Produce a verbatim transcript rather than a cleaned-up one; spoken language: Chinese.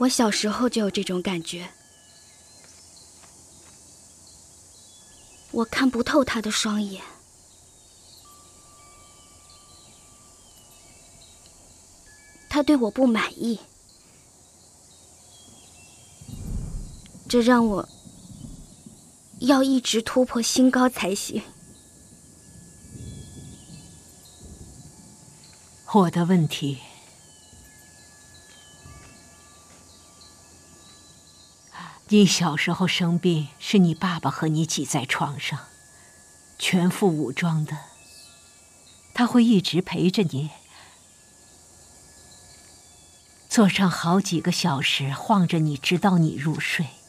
我小时候就有这种感觉，我看不透他的双眼。他对我不满意，这让我要一直突破新高才行。 我的问题，你小时候生病，是你爸爸和你挤在床上，全副武装的，他会一直陪着你，坐上好几个小时，晃着你直到你入睡。